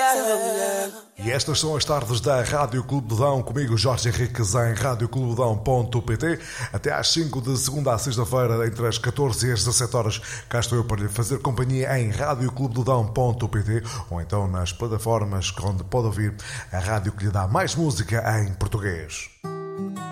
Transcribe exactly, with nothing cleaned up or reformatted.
E estas são as tardes da Rádio Clube do Dão, comigo Jorge Henriques em rádio clube dão ponto pt. Até às cinco de segunda a sexta-feira, entre as catorze e as dezassete horas, cá estou eu para lhe fazer companhia em rádio clube do dão ponto pt ou então nas plataformas onde pode ouvir a rádio que lhe dá mais música em português.